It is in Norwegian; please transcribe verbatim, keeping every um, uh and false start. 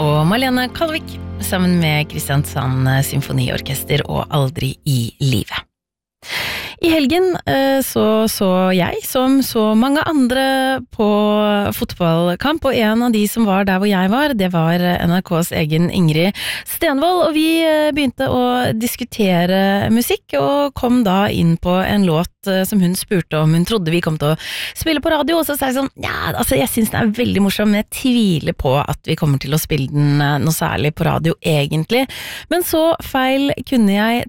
og Malene Kalvik sammen med Kristiansand Symfoniorkester og Aldri i livet. I helgen så så jeg, som så mange andre, på fotballkamp, og en av de som var der hvor jeg var, det var N R K's egen Ingrid Stenvold, og vi begynte å diskutere musikk, og kom da inn på en låt som hun spurte om hun trodde vi kom til å spille på radio, og så sa jeg sånn, ja, altså jeg synes den er veldig morsom, men jeg tviler på at vi kommer til å spille den noe særlig på radio egentlig, men så feil kunne jeg